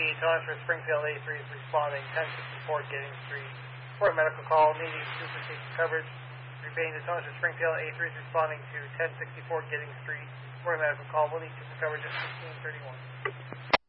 telemetry for Springfield A3 is responding 1064 Giddings Street for a medical call needing superstation coverage. Repeating, the telemetry for Springfield A3 is responding to 1064 Giddings Street for a medical call. We'll need super coverage at 1631.